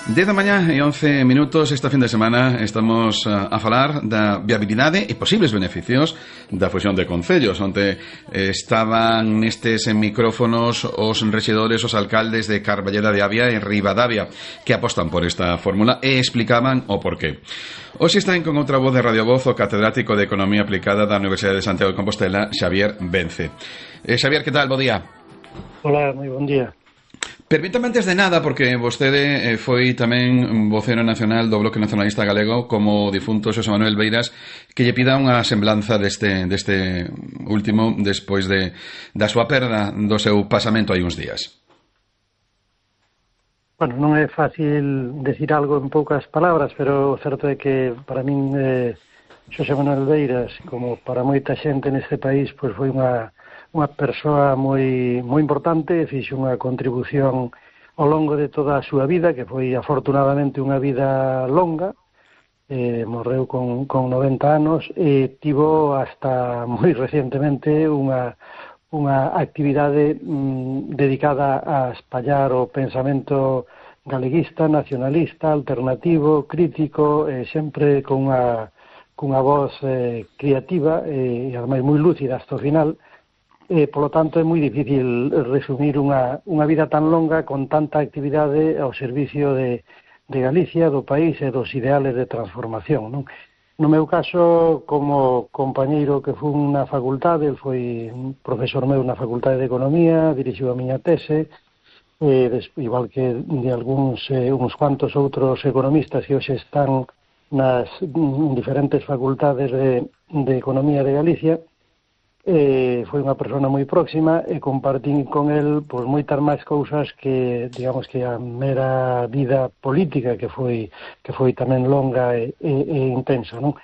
10 da mañá e 11 minutos. Esta fin de semana estamos a falar da viabilidade e posibles beneficios da fusión de concellos, onde estaban nestes micrófonos os rexedores, os alcaldes de Carballeda de Avia e Ribadavia, que apostan por esta fórmula e explicaban o porqué. Hoxe están con outra voz de Radio Voz o catedrático de Economía Aplicada da Universidade de Santiago de Compostela, Xavier Vence. Xavier, que tal? Bo día. Hola, moi bon día. Permítame antes de nada, porque vostede foi tamén vocero nacional do Bloque Nacionalista Galego, como difunto Xosé Manuel Beiras, que lle pida unha semblanza deste último despois da súa perda do seu pasamento hai uns días. Bueno, non é fácil decir algo en poucas palabras, pero o certo é que para min Xosé Manuel Beiras, como para moita xente neste país, pois foi unha persoa moi importante, fixe unha contribución ao longo de toda a súa vida, que foi afortunadamente unha vida longa, morreu con 90 anos, e tivo hasta moi recientemente unha actividade dedicada a espallar o pensamento galeguista, nacionalista, alternativo, crítico, sempre con unha voz creativa e ademais moi lúcida hasta o final. Polo tanto, é moi difícil resumir unha vida tan longa con tanta actividade ao servicio de Galicia, do país e dos ideales de transformación, non? No meu caso, como compañeiro que fui na facultade, el foi un profesor meu na Facultade de Economía, dirixiu a miña tese, igual que de uns cuantos outros economistas que hoxe están nas diferentes facultades de Economía de Galicia. Foi unha persona moi próxima e compartín con el pois moitas máis cousas que, digamos, que a mera vida política que foi tamén longa e intensa, non?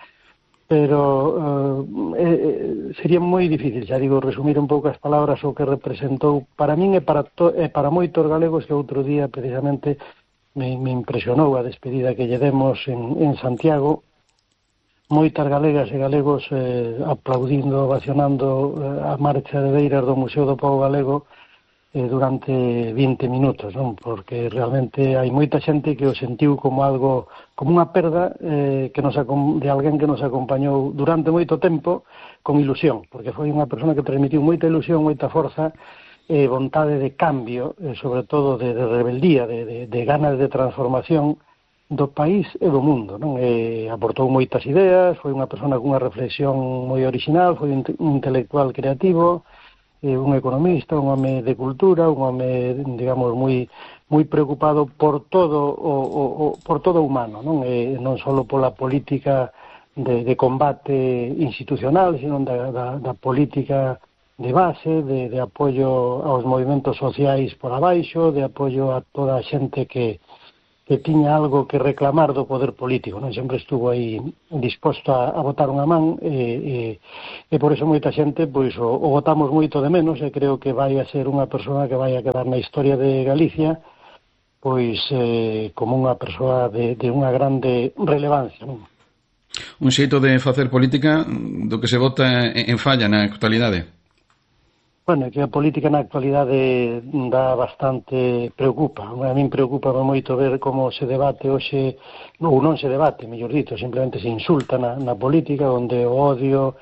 Pero sería moi difícil, xa digo, resumir en poucas palabras o que representou para min e para moitos galegos, que outro día precisamente me impresionou a despedida que lle demos en Santiago. Moitas galegas e galegos aplaudindo, ovacionando a marcha de Beiras do Museo do Pobo Galego durante 20 minutos, non? Porque realmente hai moita xente que o sentiu como algo, como unha perda de alguén que nos acompañou durante moito tempo con ilusión, porque foi unha persona que transmitiu moita ilusión, moita forza e vontade de cambio, sobre todo de rebeldía, de ganas de transformación do país e do mundo, non? Aportou moitas ideas, foi unha persona cunha reflexión moi original, foi un intelectual creativo, un economista, un home de cultura, un home, digamos, moi preocupado por todo o humano, non? Non só pola política de combate institucional, sino da política de base, de apoio aos movimentos sociais por abaixo, de apoio a toda a xente que tiña algo que reclamar do poder político, non? Sempre estuvo aí disposto a botar unha man e por eso moita xente pois o botamos moito de menos e creo que vai a ser unha persoa que vai a quedar na historia de Galicia pois como unha persoa de unha grande relevancia, non? Un xeito de facer política do que se vota en falla na actualidade. Bueno, que a política na actualidade dá bastante preocupa. A min preocupa moito ver como se debate hoxe, ou non se debate, mellor dito, simplemente se insulta na política, onde o odio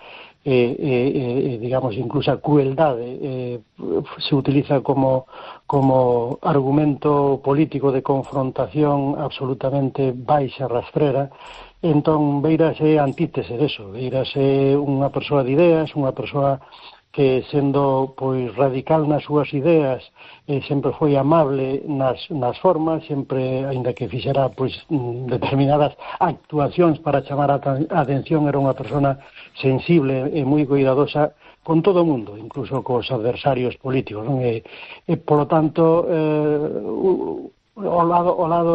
digamos, incluso a crueldade se utiliza como argumento político de confrontación absolutamente baixa, rastrera. Entón, Beiras é antítese deso. Beiras é unha persoa de ideas, unha persoa que sendo pois radical nas súas ideas sempre foi amable nas formas, sempre, aínda que fixera pois determinadas actuacións para chamar a atención, era unha persona sensible e moi cuidadosa con todo o mundo, incluso cos adversarios políticos, non? E polo tanto ao lado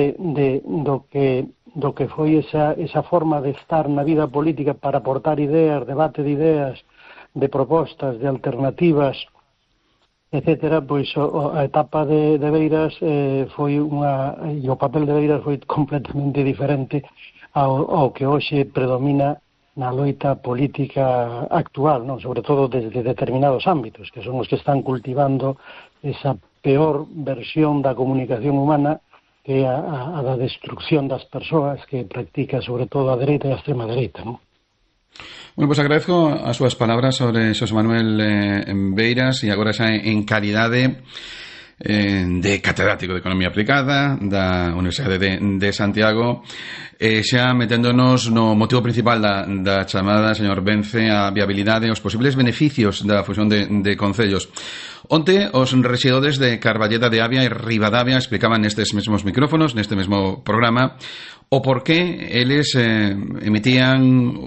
do que foi esa forma de estar na vida política para aportar ideas, debate de ideas, de propostas, de alternativas, etcétera, pois a etapa de Beiras foi e o papel de Beiras foi completamente diferente ao que hoxe predomina na loita política actual, non? Sobre todo desde determinados ámbitos, que son os que están cultivando esa peor versión da comunicación humana que é a da destrucción das persoas que practica sobre todo a dereita e a extrema dereita, non? Bueno, pois agradezco as súas palabras sobre Xosé Manuel Beiras e agora xa en calidade de catedrático de Economía Aplicada da Universidade de Santiago, xa meténdonos no motivo principal da chamada, señor Vence, a viabilidade e os posibles beneficios da fusión de concellos. Onte, os rexedores de Carballeda de Avia e Ribadavia explicaban nestes mesmos micrófonos, neste mesmo programa, o por qué eles emitían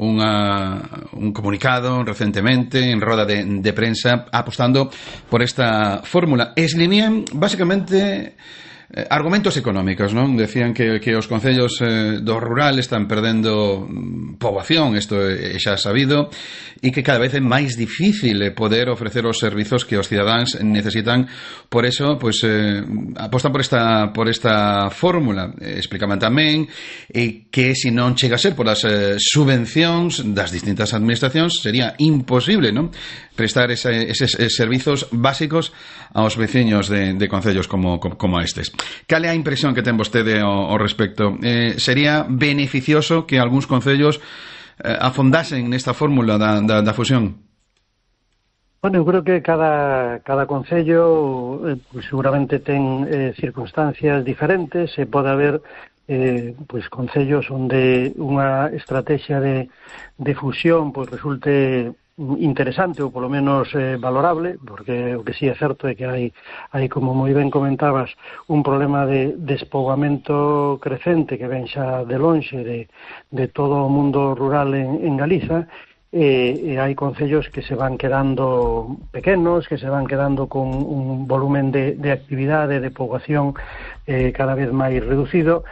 un comunicado recentemente en roda de prensa apostando por esta fórmula. Esgrimían básicamente argumentos económicos, non? Decían que os concellos do rural están perdendo poboación, isto é xa sabido, e que cada vez é máis difícil poder ofrecer os servizos que os cidadáns necesitan. Por eso, pois, apostan por esta fórmula. Explicaban tamén que se non chega a ser por as subvencións das distintas administracións sería imposible, non? Prestar eses servizos básicos aos veciños de concellos como estes. Cal é a impresión que ten vostede ao respecto? Sería beneficioso que algúns concellos afondasen nesta fórmula da fusión? Bueno, eu creo que cada concello pues, seguramente ten circunstancias diferentes, se pode haber pues, concellos onde unha estrategia de fusión pues, resulte interesante ou polo menos valorable, porque o que sí é certo é que hai como moi ben comentabas, un problema de despoboamento crecente que ven xa de lonxe de todo o mundo rural en Galiza, e hai concellos que se van quedando pequenos, que se van quedando con un volumen de actividade, de poboación cada vez máis reducido,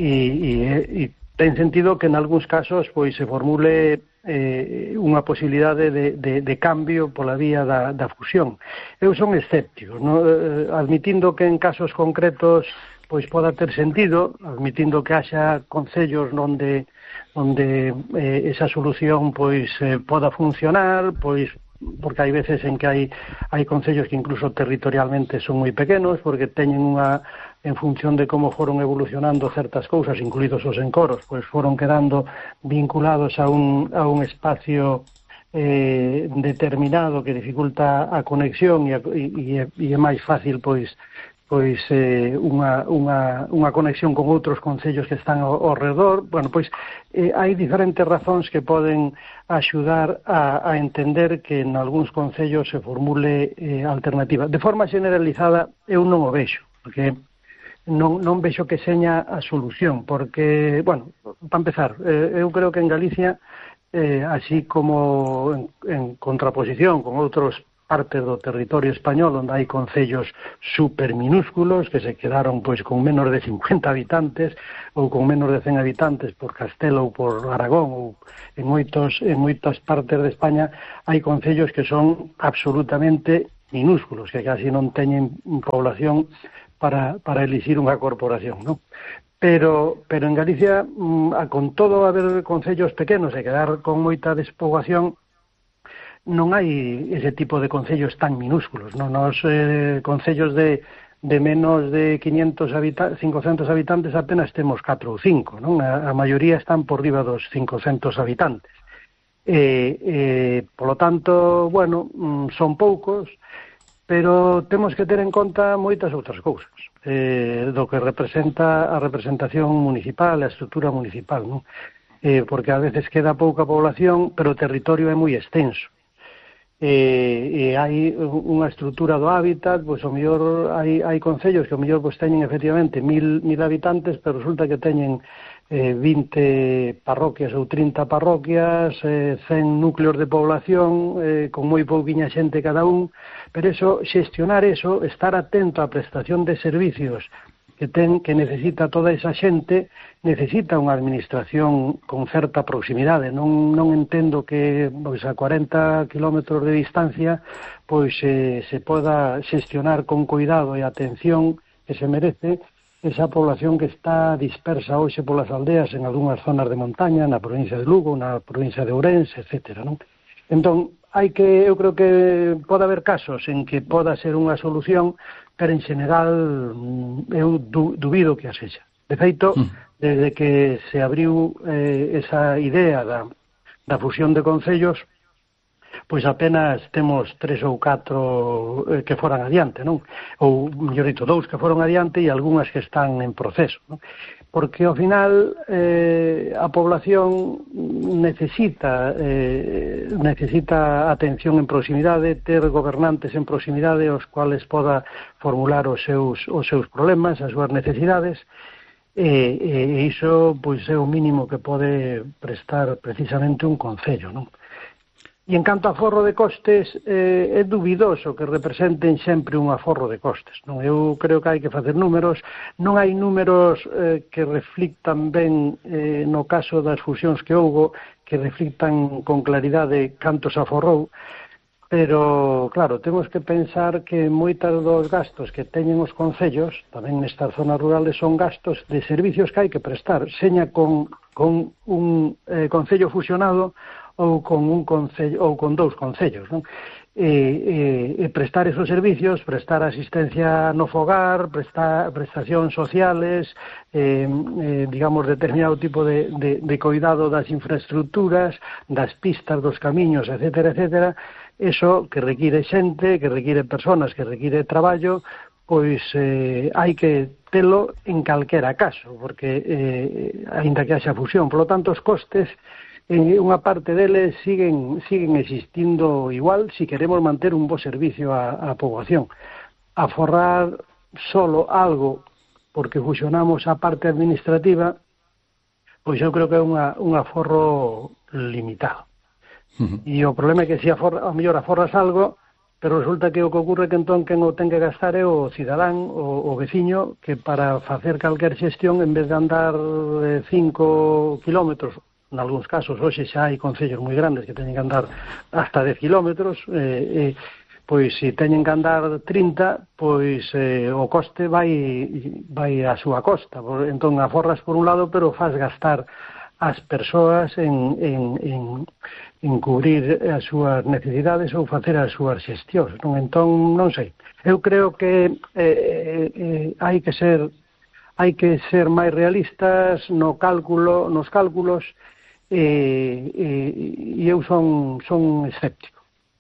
e ten sentido que en algúns casos pois se formule unha posibilidade de cambio pola vía da fusión. Eu son escéptico, no? Admitindo que en casos concretos pois poda ter sentido, admitindo que haxa concellos onde esa solución pois poda funcionar, pois porque hai veces en que hai concellos que incluso territorialmente son moi pequenos, porque teñen en función de como foron evolucionando certas cousas, incluídos os encoros, pois foron quedando vinculados a un espacio determinado que dificulta a conexión e é máis fácil pois unha conexión con outros concellos que están ao redor. Bueno, pois hai diferentes razóns que poden axudar a entender que en algúns concellos se formule alternativa. De forma generalizada, eu non o vexo, porque non vexo que seña a solución, porque, bueno, para empezar, eu creo que en Galicia, así como en contraposición con outros partes do territorio español onde hai concellos super minúsculos que se quedaron pois con menos de 50 habitantes ou con menos de 100 habitantes por Castelo ou por Aragón ou en moitas partes de España hai concellos que son absolutamente minúsculos, que casi non teñen población para elixir unha corporación, non? Pero en Galicia, con todo haber concellos pequenos e quedar con moita despoboación, non hai ese tipo de concellos tan minúsculos, non? Nos concellos de menos de 500 habitantes apenas temos 4 ou 5, non? A maioría están por riba dos 500 habitantes. Polo tanto, bueno, son poucos, pero temos que ter en conta moitas outras cousas do que representa a representación municipal, a estrutura municipal, non? Porque a veces queda pouca población, pero o territorio é moi extenso. E hai unha estrutura do hábitat, pois o mellor hai concellos que o mellor pois teñen efectivamente 1000 habitantes, pero resulta que teñen 20 parroquias ou 30 parroquias, 100 núcleos de población, con moi pouquiña xente cada un, pero xestionar eso, estar atento á prestación de servicios que necesita toda esa xente, necesita unha administración con certa proximidade. Non entendo que pois, a 40 kilómetros de distancia pois se poda xestionar con cuidado e atención que se merece esa población que está dispersa hoxe polas aldeas en algunhas zonas de montaña, na provincia de Lugo, na provincia de Ourense, etc. Non? Entón, eu creo que pode haber casos en que poda ser unha solución, pero en general eu dubido que a sexa. De feito, desde que se abriu esa idea da fusión de concellos, pois apenas temos 3 ou 4 que foran adiante, non? Ou, mellor dito, 2 que foron adiante e algunhas que están en proceso, non? Porque, ao final, a población necesita atención en proximidade, ter gobernantes en proximidade aos cuales poda formular os seus problemas, as súas necesidades, e iso pois é o mínimo que pode prestar precisamente un concello, non? E en canto a aforro de costes, é dubidoso que representen sempre un aforro de costes, non? Eu creo que hai que facer números, non hai números que reflictan ben, no caso das fusións que houbo, que reflictan con claridade canto se aforrou, pero, claro, temos que pensar que moitas dos gastos que teñen os concellos, tamén nestas zonas rurales, son gastos de servicios que hai que prestar, seña con un concello fusionado ou con un concello ou con 2 concellos, non? E prestar esos servicios, prestar asistencia no fogar, prestacións sociales, digamos, determinado tipo de cuidado das infraestructuras, das pistas, dos camiños, etcétera, etcétera. Eso que require xente, que require personas, que require traballo, pois hai que telo en calquera caso, porque aínda que haxa fusión. Por lo tanto, os costes, unha parte deles siguen existindo igual si queremos manter un bo servicio á poboación. Aforrar solo algo porque fusionamos a parte administrativa, pois eu creo que é un aforro limitado. E o problema é que se ao mellor aforras algo, pero resulta que o que ocorre que entón quen o ten que gastar é o cidadán, o veciño, que para facer calquer xestión, en vez de andar 5 kilómetros, en algúns casos, hoxe xa hai concellos moi grandes que teñen que andar hasta 10 kilómetros, pois se teñen que andar 30, pois o coste vai á súa costa. Entón aforras por un lado, pero faz gastar as persoas en cubrir as súas necesidades ou facer as súas xestións, non? Entón, non sei. Eu creo que hai que ser máis realistas nos cálculos, e eu son escéptico.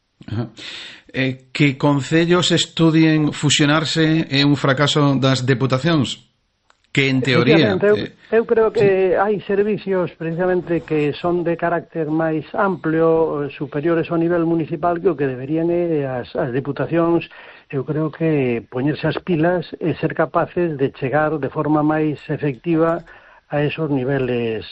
Que concellos estudien fusionarse é un fracaso das deputacións? Que en teoría... Eu creo que hai servicios precisamente que son de carácter máis amplio, superiores ao nivel municipal, que o que deberían as deputacións, eu creo que poñerse as pilas e ser capaces de chegar de forma máis efectiva a esos niveles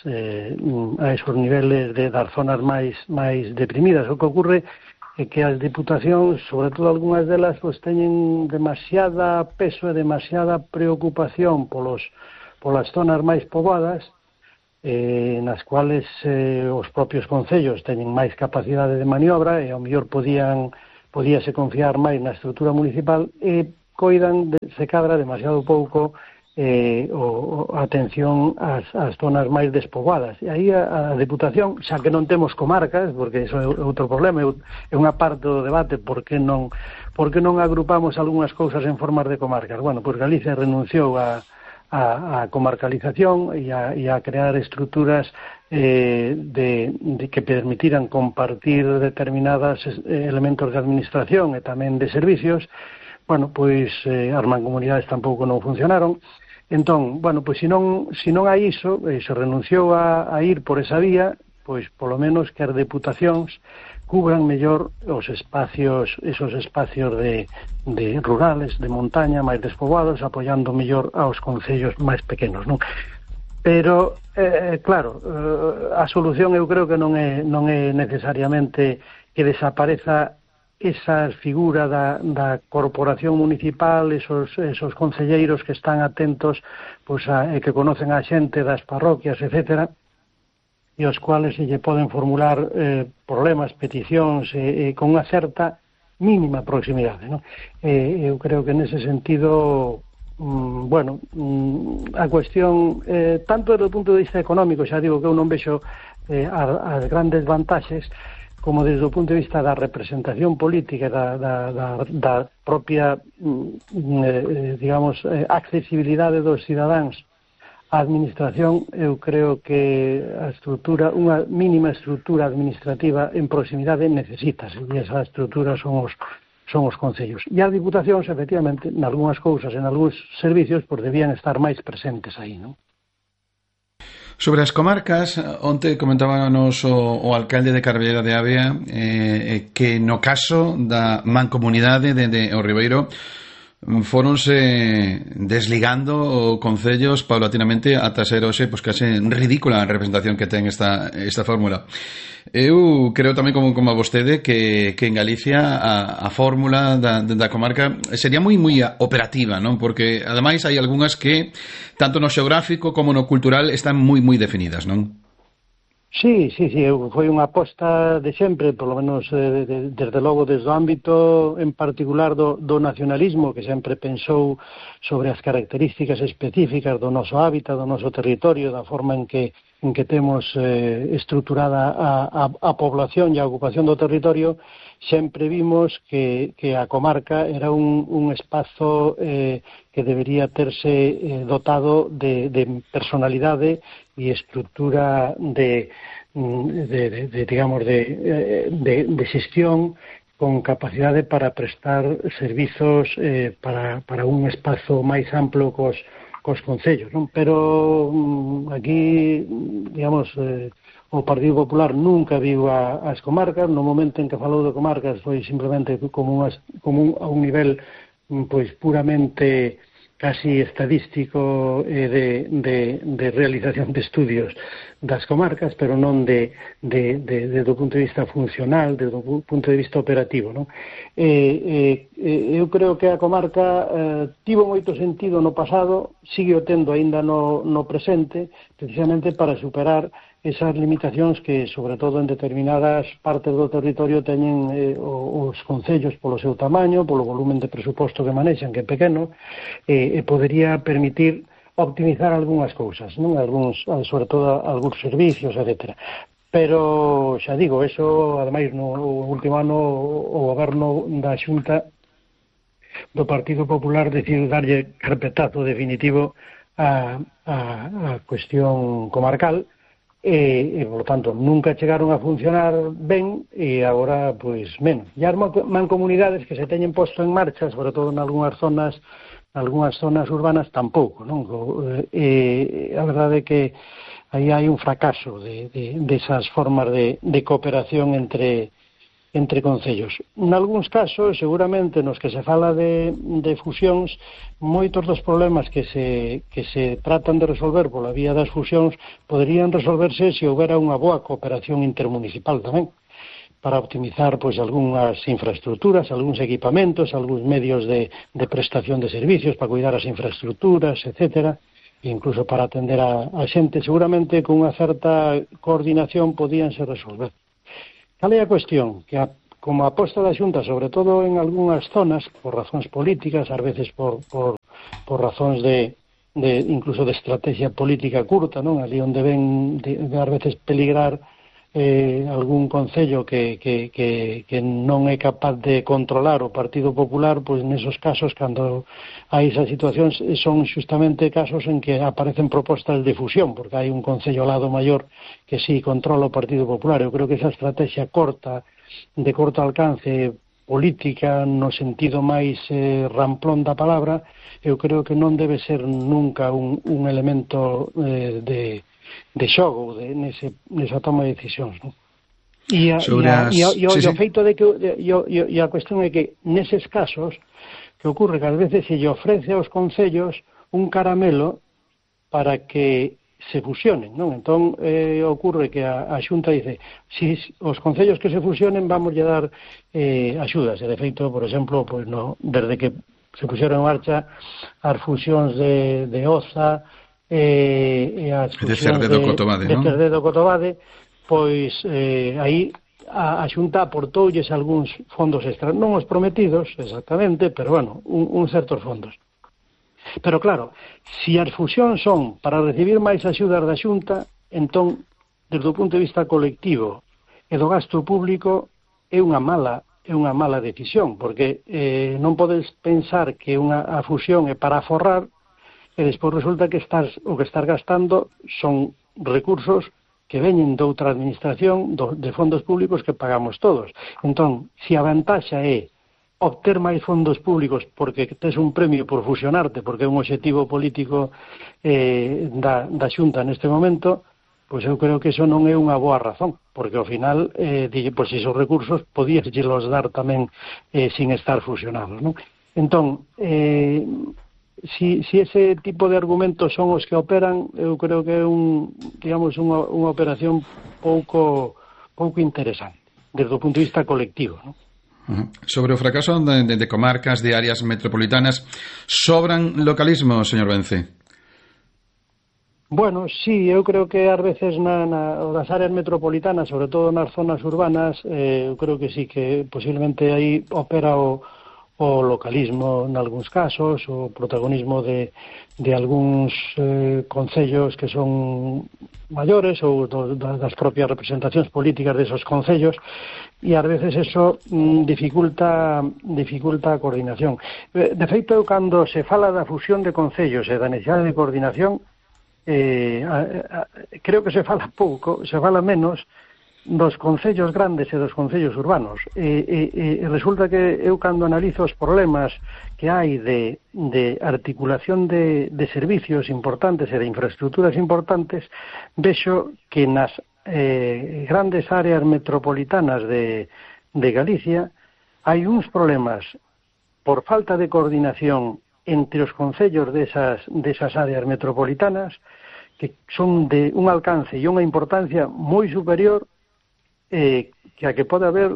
das zonas máis deprimidas. O que ocorre é que as diputacións, sobre todo algunhas delas, pues, teñen demasiada peso e demasiada preocupación polas zonas máis poboadas, nas cuales os propios concellos teñen máis capacidade de maniobra e ao mellor podíase confiar máis na estrutura municipal e coidan se cadra demasiado pouco a atención ás zonas máis despoboadas. E aí a Deputación, xa que non temos comarcas, porque iso é outro problema, é unha parte do debate, por que non agrupamos algunhas cousas en formas de comarcas? Bueno, pois Galicia renunciou a comarcalización e a crear estruturas de que permitiran compartir determinados elementos de administración e tamén de servicios. Bueno, pois as mancomunidades tampouco non funcionaron. Entón, bueno, pois se non hai iso, se renunciou a ir por esa vía, pois polo menos que as deputacións cubran mellor esos espacios de rurales, de montaña, máis despoboados, apoiando mellor aos concellos máis pequenos, non? Pero, claro, a solución eu creo que non é necesariamente que desapareza esa figura da corporación municipal, esos concelleiros que están atentos, pois, que conocen a xente das parroquias, etcétera, e os cuales se lle poden formular problemas, peticións, con unha certa mínima proximidade, non? Eu creo que nese sentido, a cuestión, tanto desde o punto de vista económico, xa digo que eu non vexo as grandes vantaxes, como desde o punto de vista da representación política da propia digamos accesibilidade dos cidadáns á administración, eu creo que a estrutura, unha mínima estrutura administrativa en proximidade necesitase, e esa estrutura son os concellos. E as diputacións, efectivamente, en algunhas cousas, en algúns servicios, pues debían estar máis presentes aí, non? Sobre as comarcas, onte comentábanos o alcalde de Carballera de Avea que no caso da mancomunidade de O Ribeiro foronse desligando concellos paulatinamente ata ser hoxe pois case ridícula a representación que ten esta fórmula. Eu creo tamén como a vostede que en Galicia a fórmula da comarca sería moi operativa, non? Porque ademais hai algunhas que tanto no xeográfico como no cultural están moi definidas, non? Sí, foi unha aposta de sempre, polo menos desde logo desde o ámbito en particular do nacionalismo, que sempre pensou sobre as características específicas do noso hábitat, do noso territorio, da forma en que temos estruturada a población e a ocupación do territorio. Sempre vimos que a comarca era un espazo que debería terse dotado de personalidade e estrutura de xestión con capacidade para prestar servizos para un espazo máis amplo cos concellos, non? Pero aquí, digamos, o Partido Popular nunca viu as comarcas. No momento en que falou de comarcas foi simplemente como a un nivel pois puramente casi estadístico de realización de estudios das comarcas, pero non do punto de vista funcional, do punto de vista operativo, non? Eu creo que a comarca tivo moito sentido no pasado, sigue o tendo aínda no presente, precisamente para superar esas limitacións que, sobre todo en determinadas partes do territorio, teñen os concellos polo seu tamaño, polo volumen de presuposto que manexan, que é pequeno, e podería permitir optimizar algunhas cousas, non? Sobre todo algúns servicios, etc. Pero, xa digo, eso, ademais, no último ano, o goberno da Xunta do Partido Popular decidiu darlle carpetazo definitivo a cuestión comarcal, e, por lo tanto, nunca chegaron a funcionar ben e agora, pois, menos. E as mancomunidades que se teñen posto en marcha, sobre todo en algunhas zonas urbanas, tampouco, non? A verdade é que aí hai un fracaso desas formas de cooperación entre concellos. Nalgúns casos, seguramente, nos que se fala de fusións, moitos dos problemas que se tratan de resolver pola vía das fusións poderían resolverse se houbera unha boa cooperación intermunicipal tamén, para optimizar pois algunhas infraestructuras, algúns equipamentos, algúns medios de prestación de servicios para cuidar as infraestructuras, etcétera, e incluso para atender a xente. Seguramente con unha certa coordinación podíanse resolver. Cal é a cuestión? Que como aposta da Xunta, sobre todo en algunhas zonas, por razóns políticas, ás veces por razóns incluso de estrategia política curta, non? Ali onde ven ás veces peligrar algún concello que non é capaz de controlar o Partido Popular, pois nesos casos, cando hai esas situacións, son justamente casos en que aparecen propostas de fusión, porque hai un concello ao lado maior que sí controla o Partido Popular. Eu creo que esa estrategia de corto alcance política, no sentido máis ramplón da palabra, eu creo que non debe ser nunca un elemento de xogo nesa toma de decisións, non? E o feito de que a cuestión é que neses casos que ocorre que ás veces se lle ofrece aos concellos un caramelo para que se fusionen, non? Entón ocorre que a Xunta dice, si os concellos que se fusionen vamos a dar axudas, e de feito, por exemplo, pues desde que se puxeron en marcha as fusións de Oza e as fusións de Cerdedo Cotobade, pois aí a Xunta aportoulles algúns fondos extra, non os prometidos exactamente, pero bueno, uns certos fondos. Pero claro, se as fusións son para recibir máis axudas da Xunta, entón, desde o punto de vista colectivo e do gasto público é unha mala decisión, porque non podes pensar que a fusión é para aforrar e despois resulta que o que estás gastando son recursos que veñen de outra administración, de fondos públicos que pagamos todos. Entón, se a vantaxa é obter máis fondos públicos porque tes un premio por fusionarte, porque é un objetivo político da Xunta neste momento, pois eu creo que iso non é unha boa razón, porque ao final, pois esos recursos podías los dar tamén sin estar fusionados, non? Entón, si ese tipo de argumentos son os que operan, eu creo que é unha operación pouco interesante, desde o punto de vista colectivo, non? Sobre o fracaso de comarcas, de áreas metropolitanas, sobran localismos, señor Vence? Bueno, sí, eu creo que ás veces nas áreas metropolitanas, sobre todo nas zonas urbanas, eu creo que sí, que posiblemente aí opera o localismo en algúns casos, o protagonismo de algúns concellos que son maiores ou das propias representacións políticas desos concellos, e ás veces eso dificulta a coordinación. De feito, cando se fala da fusión de concellos e da necesidade de coordinación, creo que se fala pouco, se fala menos dos concellos grandes e dos concellos urbanos, e resulta que eu cando analizo os problemas que hai de articulación de servicios importantes e de infraestructuras importantes, vexo que nas grandes áreas metropolitanas de Galicia hai uns problemas por falta de coordinación entre os concellos desas áreas metropolitanas que son de un alcance e unha importancia moi superior que a que pode haber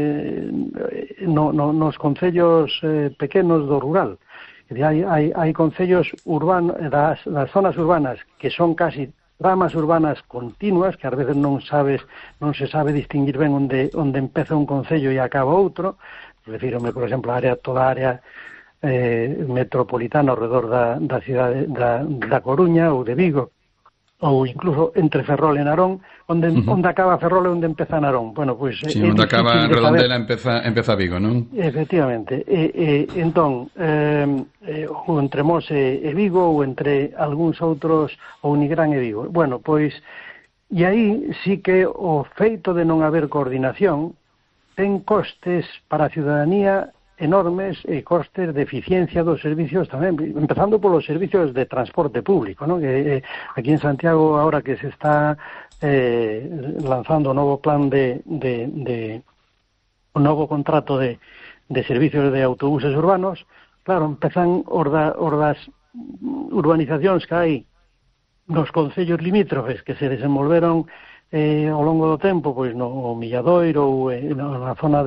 nos concellos pequenos do rural. Hai concellos urbanos, das zonas urbanas que son casi ramas urbanas continuas, que ás veces non se sabe distinguir ben onde empeza un concello e acaba outro. Refírome, por exemplo, toda a área metropolitana ao redor da cidade da Coruña ou de Vigo, ou incluso entre Ferrol e Narón, onde acaba Ferrol e onde empeza Narón. Bueno, pois sí, onde acaba Redondela empeza Vigo, non? Efectivamente. Entón, ou entre Mos e Vigo, ou entre algúns outros, ou Nigrán e Vigo. Bueno, pois, e aí sí que o feito de non haber coordinación ten costes para a ciudadanía enormes e costes de eficiencia dos servicios tamén, empezando polos servicios de transporte público, ¿no? Que aquí en Santiago, ahora que se está lanzando o novo plan o novo contrato de servicios de autobuses urbanos, claro, empezan os das urbanizacións que hai nos concellos limítrofes que se desenvolveron ao longo do tempo, pois no Milladoiro ou na zona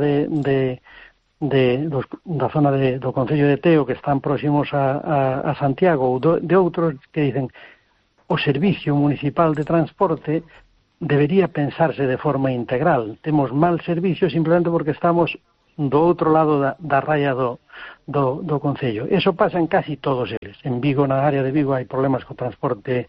da zona do Concello de Teo, que están próximos a Santiago, ou de outros que dicen o Servicio Municipal de Transporte debería pensarse de forma integral. Temos mal servicio simplemente porque estamos do outro lado da raya do Concello. Eso pasa en casi todos eles. En Vigo, na área de Vigo, hai problemas co transporte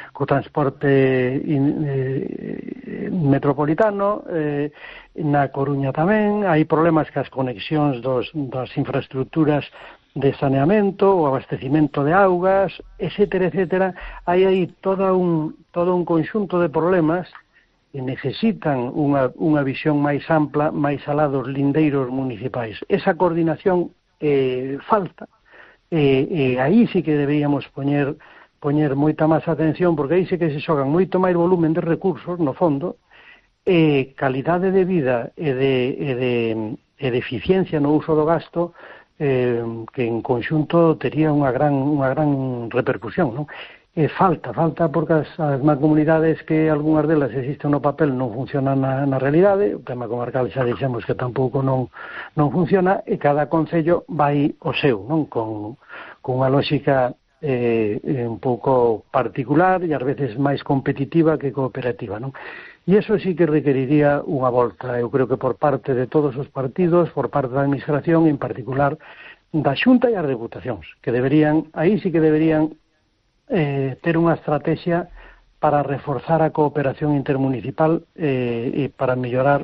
metropolitano, na Coruña tamén, hai problemas cas conexións das infraestructuras de saneamento, o abastecimento de augas, etcétera, etcétera. Hai aí todo un conxunto de problemas que necesitan unha visión máis ampla, máis alá dos lindeiros municipais. Esa coordinación falta, e aí sí que deberíamos poñer moita máis atención, porque aí sí que se xogan moito máis volumen de recursos, no fondo, calidade de vida e de eficiencia no uso do gasto, que en conxunto tería unha gran repercusión, non? Falta porque as mancomunidades, que algunhas delas existen no papel, non funcionan na realidade. O tema comarcal xa dixemos que tampouco non funciona, e cada concello vai o seu, non? Con unha lógica un pouco particular e ás veces máis competitiva que cooperativa, non? E iso sí que requeriría unha volta, eu creo que por parte de todos os partidos, por parte da administración, en particular da Xunta e as deputacións, que aí sí que deberían ter unha estrategia para reforzar a cooperación intermunicipal e para mellorar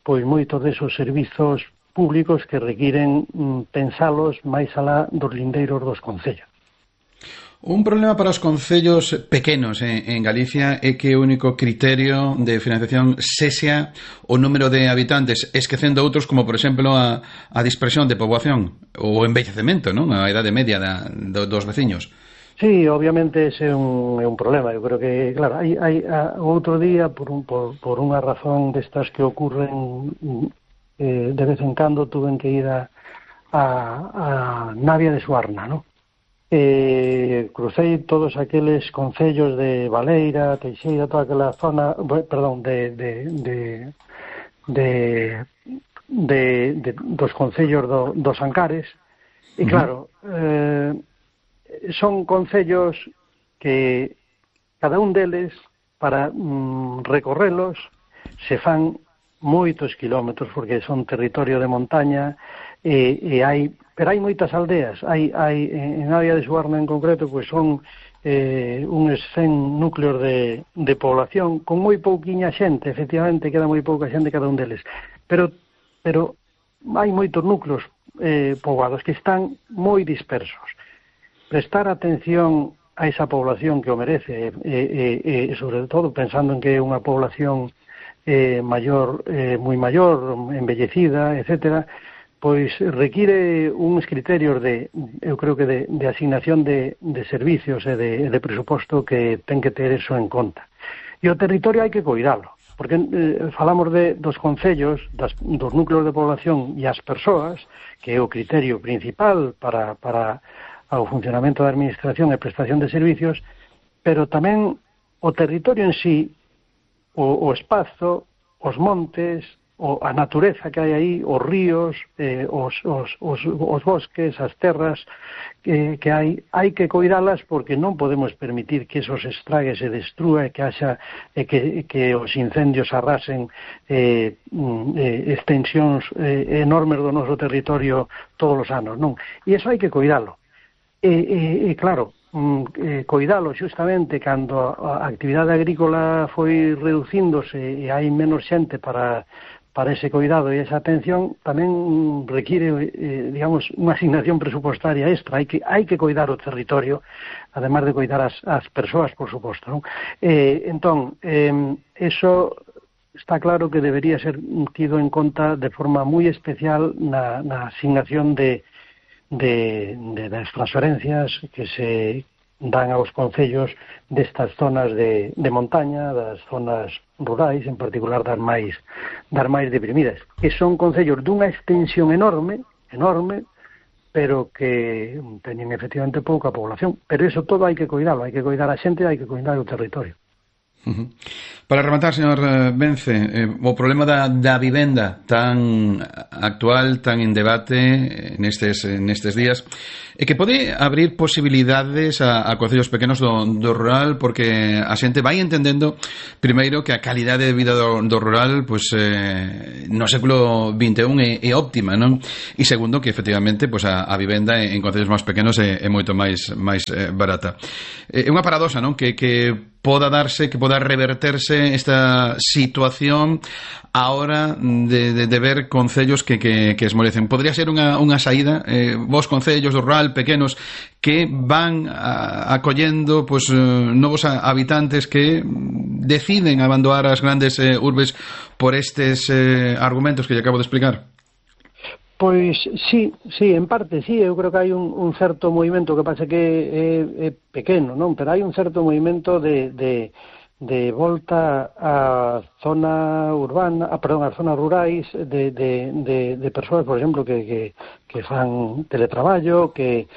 pois moitos desos servizos públicos que requiren pensalos máis alá dos lindeiros dos concellos. Un problema para os concellos pequenos en Galicia é que o único criterio de financiación sexa o número de habitantes, esquecendo outros como, por exemplo, a dispersión de poboación ou o envellecemento, non? A idade media dos veciños. Sí, obviamente ese é un problema. Eu creo que, claro, hai outro día, por unha razón destas que ocurren de vez en cando, tuven que ir a Navia de Suarna, non? Crucei todos aqueles concellos de Valeira, Teixeira, toda aquela zona, perdón, dos concellos dos Ancares, e claro, son concellos que cada un deles, para recorrelos, se fan moitos kilómetros, porque son territorio de montaña, pero hai moitas aldeas. Hai en Navia de Suarna en concreto, pois son uns 100 núcleos de población con moi pouquiña xente, efectivamente queda moi pouca xente cada un deles, pero hai moitos núcleos poboados que están moi dispersos. Prestar atención a esa población que o merece, sobre todo pensando en que é unha población maior, moi maior, envellecida, etcétera, pois require uns criterios eu creo que de asignación de servicios e de presuposto que ten que ter eso en conta. E o territorio hai que cuidalo, porque falamos dos concellos, dos núcleos de población e as persoas, que é o criterio principal para o funcionamento da administración e prestación de servicios, pero tamén o territorio en sí, o espazo, os montes, a natureza que hai aí, os ríos, os bosques, as terras que hai que coidalas, porque non podemos permitir que esos estragues se destrúa e que haxa que os incendios arrasen extensións enormes do noso territorio todos os anos, non? E iso hai que coidalo. E claro, coidalo xustamente cando a actividade agrícola foi reducíndose e hai menos xente para ese cuidado e esa atención, tamén require, digamos, unha asignación presupostaria extra. Hai que cuidar o territorio, además de cuidar as persoas, por suposto, non? Entón, eso está claro que debería ser tido en conta de forma moi especial na asignación das transferencias que se dan aos concellos destas zonas de montaña, das zonas rurais, en particular das máis deprimidas, que son concellos dunha extensión enorme, pero que teñen efectivamente pouca población. Pero eso todo hai que cuidalo, hai que cuidar a xente, hai que cuidar o territorio. Para rematar, señor Vence, o problema da vivenda tan actual, tan en debate nestes días, é que pode abrir posibilidades a concellos pequenos do rural, porque a xente vai entendendo primeiro que a calidade de vida do rural pois no século XXI é óptima, non? E segundo, que efectivamente pois a vivenda en concellos máis pequenos é moito máis barata. É unha paradoxa, non? Que poda reverterse esta situación a hora de ver concellos que esmorecen. Podría ser unha saída, vos concellos do rural pequenos que van acollendo pois novos habitantes que deciden abandonar as grandes urbes por estes argumentos que lle acabo de explicar. Pois sí, en parte sí, eu creo que hai un certo movimento, que pasa que é pequeno, non? Pero hai un certo movimento de volta á zona urbana, ás zonas rurais, de persoas, por exemplo, que fan teletraballo, que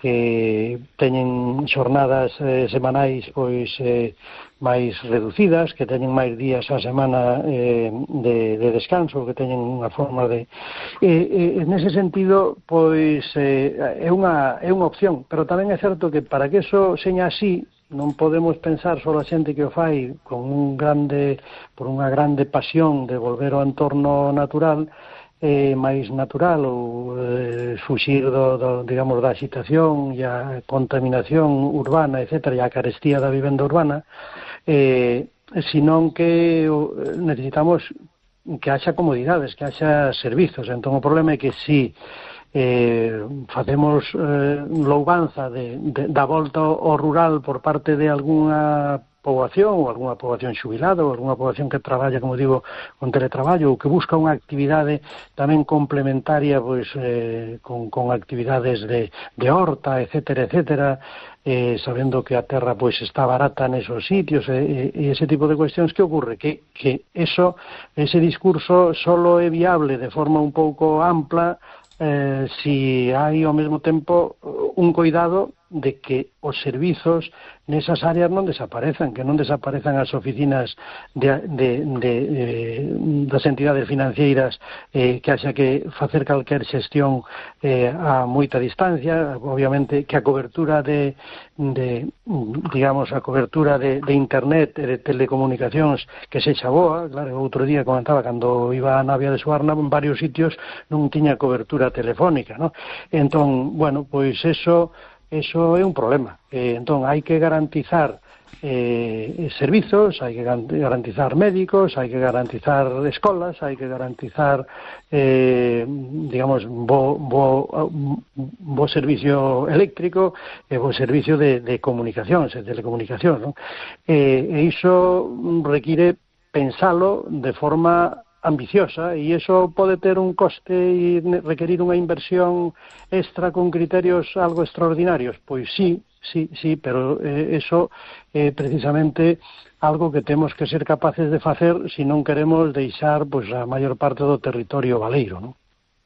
teñen xornadas semanais pois máis reducidas, que teñen máis días á semana de descanso, que teñen unha forma de... nese sentido, pois é unha opción, pero tamén é certo que para que eso seña así, non podemos pensar só a xente que o fai por unha grande pasión de volver ao entorno natural, máis natural, ou fuxir digamos, da agitación e a contaminación urbana, etc., e a carestía da vivenda urbana, senón que necesitamos que haxa comodidades, que haxa servizos. Entón o problema é que si facemos louvanza da volta ao rural por parte de algunha poboación ou algunha poboación xubilada ou algunha poboación que traballa, como digo, con teletraballo ou que busca unha actividade tamén complementaria pois con actividades de horta, etcétera, sabendo que a terra pois está barata nesos sitios e ese tipo de cuestións. Que ocorre? Que ese discurso solo é viable de forma un pouco ampla si hai ao mesmo tempo un coidado de que os servizos nesas áreas non desaparezan, que non desaparezan as oficinas das entidades financeiras, que haxa que facer calquer xestión a moita distancia. Obviamente que a cobertura digamos, a cobertura de internet e de telecomunicacións que sexa boa. Claro, outro día comentaba, cando iba a Navia de Suarna, en varios sitios non tiña cobertura telefónica, ¿no? Entón, bueno, pois eso é un problema. Entón, hai que garantizar servizos, hai que garantizar médicos, hai que garantizar escolas, hai que garantizar digamos, bo servicio eléctrico e bo servicio de comunicacións, de telecomunicacións, non? E iso require pensalo de forma ambiciosa, e iso pode ter un coste e requerir unha inversión extra con criterios algo extraordinarios. Pois sí, pero eso é precisamente algo que temos que ser capaces de facer se non queremos deixar pois a maior parte do territorio baleiro, non?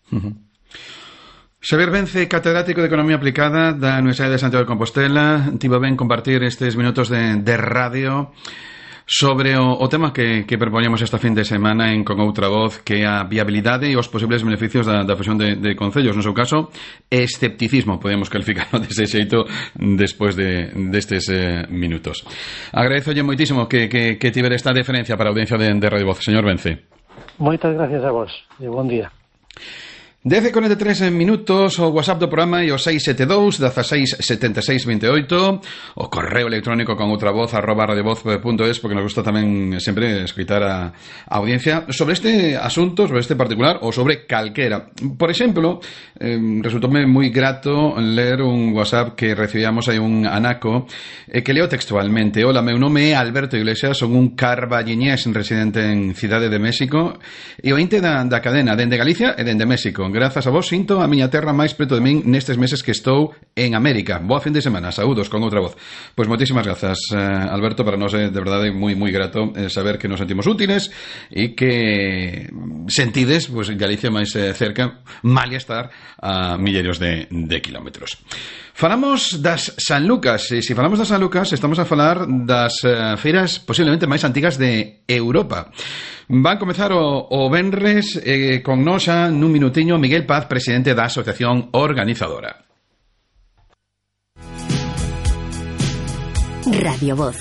Xavier Vence, catedrático de Economía Aplicada da Universidade de Santiago de Compostela, tivo ben compartir estes minutos de radio sobre o tema que propoñemos esta fin de semana en Con Outra Voz, que é a viabilidade e os posibles beneficios da fusión de concellos. No seu caso, escepticismo, podemos calificarlo dese xeito despois destes minutos. Agradezolle moitísimo que tivera esta deferencia para a audiencia de Radio Voz, señor Vence. Moitas gracias a vos e bon día. 10:43 minutos, o WhatsApp do programa e o 672 16 76 28, o correo electrónico con outra voz @radiovoz.es, porque nos gusta tamén sempre escoitar a audiencia sobre este asunto, sobre este particular ou sobre calquera. Por exemplo, resultoume moi grato ler un WhatsApp que recibíamos aí un anaco que leo textualmente: hola, meu nome é Alberto Iglesias, son un carballiñés residente en Cidade de México e ointe da cadena dende Galicia e dende México. Grazas a vos sinto a miña terra máis preto de min nestes meses que estou en América. Boa fin de semana, saúdos con outra voz. Pois moitísimas grazas, Alberto, para nós é de verdade moi grato saber que nos sentimos útiles e que sentides pois Galicia máis cerca, malia estar a milleiros de kilómetros. Falamos das San Lucas, e se falamos das San Lucas estamos a falar das feiras posiblemente máis antigas de Europa. Van comezar o venres con nos xa nun minutiño Miguel Paz, presidente da asociación organizadora. Radio Voz.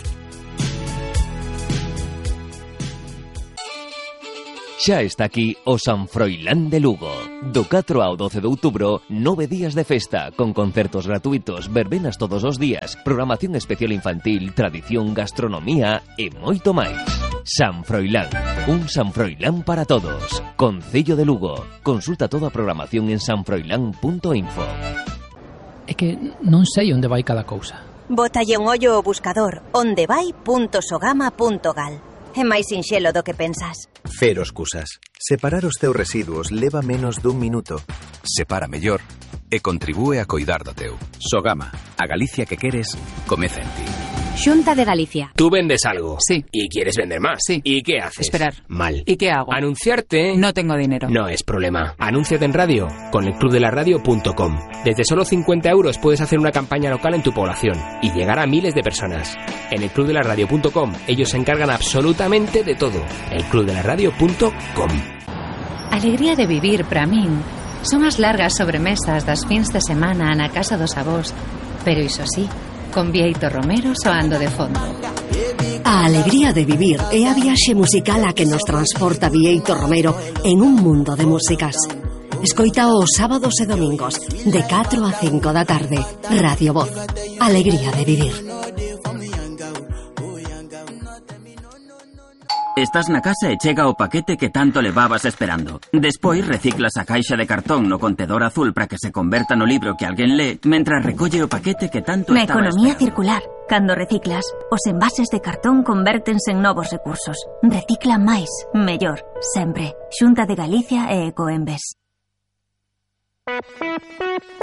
Xa está aquí o San Froilán de Lugo. Do 4 ao 12 de outubro, 9 días de festa, con concertos gratuitos, verbenas todos os días, programación especial infantil, tradición, gastronomía e moito máis. San Froilán, un San Froilán para todos. Concello de Lugo. Consulta toda a programación en sanfroilán.info. É que non sei onde vai cada cousa. Bótalle un ollo ao buscador ondevai.sogama.gal. É máis sinxelo do que pensas. Cero excusas. Separar os teus residuos leva menos dun minuto. Separa mellor e contribúe a coidar do teu. Sogama, a Galicia que queres, comeza en ti. Xunta de Galicia. Tú vendes algo. Sí. ¿Y quieres vender más? Sí. ¿Y qué haces? Esperar. Mal. ¿Y qué hago? Anunciarte. No tengo dinero. No es problema. Anúnciate en radio con elclubdelaradio.com. Desde solo 50 euros puedes hacer una campaña local en tu población y llegar a miles de personas. En elclubdelaradio.com ellos se encargan absolutamente de todo. elclubdelaradio.com. Alegría de vivir para min son as largas sobremesas das fins de semana na casa dos avós, pero iso sí, con Bieito Romero soando de fondo. A alegría de vivir é a viaxe musical a que nos transporta Bieito Romero en un mundo de músicas. Escoita os sábados e domingos de 4 a 5 da tarde. Radio Voz. Alegría de vivir. Estás na casa e chega o paquete que tanto levabas esperando. Despois reciclas a caixa de cartón no contedor azul para que se converta no libro que alguén lee, mentras recolle o paquete que tanto Na estaba economía esperando. circular, cando reciclas, os envases de cartón convértense en novos recursos. Recicla máis, mellor, sempre. Xunta de Galicia e Ecoembes.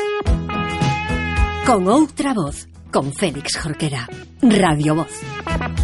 Con outra voz, con Félix Jorquera. Radio Voz.